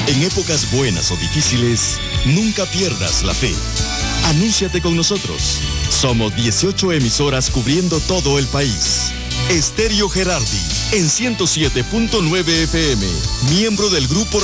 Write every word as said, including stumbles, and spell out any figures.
En épocas buenas o difíciles, nunca pierdas la fe. Anúnciate con nosotros. Somos dieciocho emisoras cubriendo todo el país. Estéreo Gerardi, en ciento siete punto nueve F M, miembro del Grupo